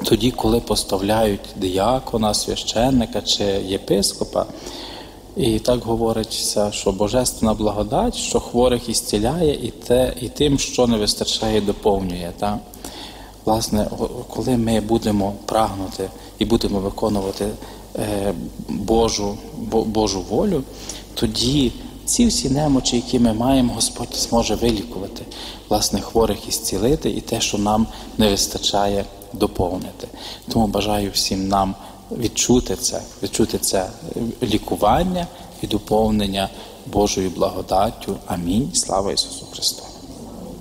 тоді, коли поставляють диякона, священника чи єпископа, і так говориться, що божественна благодать, що хворих ісціляє, і тим, що не вистачає, доповнює. Так? Власне, коли ми будемо прагнути і будемо виконувати Божу волю, тоді ці всі немочі, які ми маємо, Господь зможе вилікувати, власне, хворих ісцілити, і те, що нам не вистачає, доповнити. Тому бажаю всім нам відчути це лікування і доповнення Божою благодаттю. Амінь. Слава Ісусу Христу!